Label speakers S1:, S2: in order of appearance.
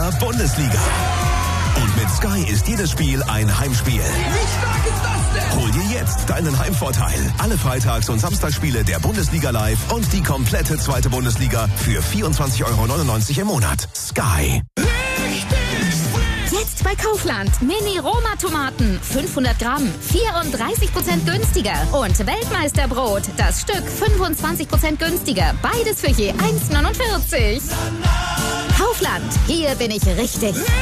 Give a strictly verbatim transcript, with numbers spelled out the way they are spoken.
S1: Liga Bundesliga. Und mit Sky ist jedes Spiel ein Heimspiel.
S2: Wie stark ist das denn?
S1: Hol dir jetzt deinen Heimvorteil. Alle Freitags- und Samstagsspiele der Bundesliga live und die komplette zweite Bundesliga für vierundzwanzig Euro neunundneunzig im Monat. Sky.
S3: Jetzt bei Kaufland. Mini-Roma-Tomaten. fünfhundert Gramm. vierunddreißig Prozent günstiger. Und Weltmeisterbrot. Das Stück fünfundzwanzig Prozent günstiger. Beides für je eins Euro neunundvierzig. Kaufland. Hier bin ich richtig.